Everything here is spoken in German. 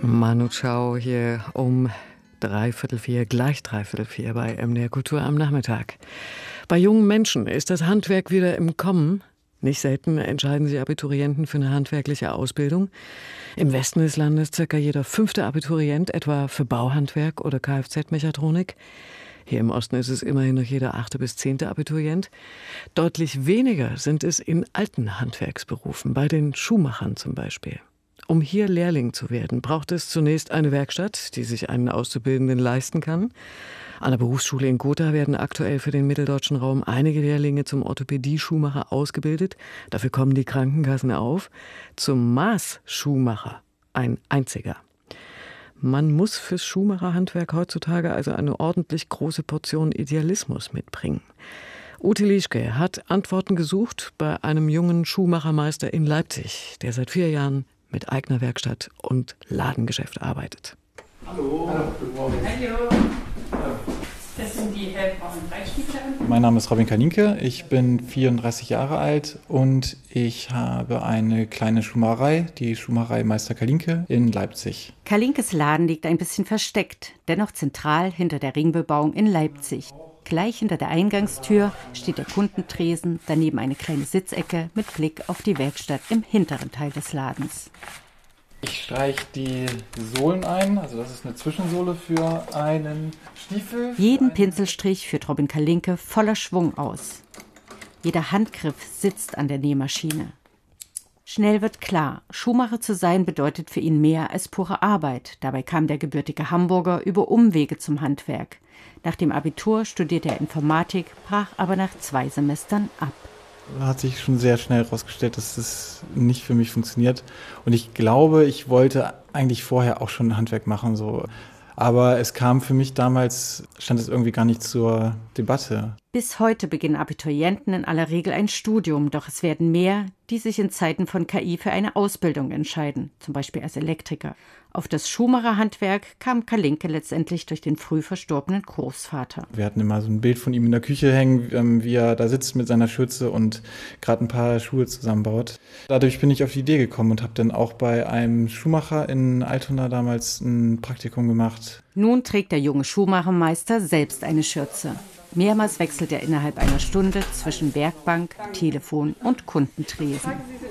Manu Chao hier um 3:45, gleich 3:45 bei MDR Kultur am Nachmittag. Bei jungen Menschen ist das Handwerk wieder im Kommen. Nicht selten entscheiden sich Abiturienten für eine handwerkliche Ausbildung. Im Westen des Landes circa jeder 5. Abiturient, etwa für Bauhandwerk oder Kfz-Mechatronik. Hier im Osten ist es immerhin noch jeder 8. bis 10. Abiturient. Deutlich weniger sind es in alten Handwerksberufen, bei den Schuhmachern zum Beispiel. Um hier Lehrling zu werden, braucht es zunächst eine Werkstatt, die sich einen Auszubildenden leisten kann. An der Berufsschule in Gotha werden aktuell für den mitteldeutschen Raum einige Lehrlinge zum Orthopädie-Schuhmacher ausgebildet. Dafür kommen die Krankenkassen auf. Zum Maßschuhmacher ein einziger. Man muss fürs Schuhmacherhandwerk heutzutage also eine ordentlich große Portion Idealismus mitbringen. Ute Lieschke hat Antworten gesucht bei einem jungen Schuhmachermeister in Leipzig, der seit 4 Jahren mit eigener Werkstatt und Ladengeschäft arbeitet. Hallo. Guten Morgen. Hallo. Das sind die hellbraunen Breitstiefel. Mein Name ist Robin Kalinke, ich bin 34 Jahre alt und ich habe eine kleine Schuhmacherei, die Schuhmacherei Meister Kalinke in Leipzig. Kalinkes Laden liegt ein bisschen versteckt, dennoch zentral hinter der Ringbebauung in Leipzig. Gleich hinter der Eingangstür steht der Kundentresen, daneben eine kleine Sitzecke mit Blick auf die Werkstatt im hinteren Teil des Ladens. Ich streiche die Sohlen ein, also das ist eine Zwischensohle für einen Stiefel. Jeden Pinselstrich führt Robin Kalinke voller Schwung aus. Jeder Handgriff sitzt an der Nähmaschine. Schnell wird klar, Schuhmacher zu sein bedeutet für ihn mehr als pure Arbeit. Dabei kam der gebürtige Hamburger über Umwege zum Handwerk. Nach dem Abitur studierte er Informatik, brach aber nach 2 Semestern ab. Hat sich schon sehr schnell herausgestellt, dass es nicht für mich funktioniert. Und ich glaube, ich wollte eigentlich vorher auch schon Handwerk machen, so. Aber es kam für mich damals, stand es irgendwie gar nicht zur Debatte. Bis heute beginnen Abiturienten in aller Regel ein Studium, doch es werden mehr, die sich in Zeiten von KI für eine Ausbildung entscheiden, zum Beispiel als Elektriker. Auf das Schuhmacherhandwerk kam Kalinke letztendlich durch den früh verstorbenen Großvater. Wir hatten immer so ein Bild von ihm in der Küche hängen, wie er da sitzt mit seiner Schürze und gerade ein paar Schuhe zusammenbaut. Dadurch bin ich auf die Idee gekommen und habe dann auch bei einem Schuhmacher in Altona damals ein Praktikum gemacht. Nun trägt der junge Schuhmachermeister selbst eine Schürze. Mehrmals wechselt er innerhalb einer Stunde zwischen Werkbank, Telefon und Kundentresen.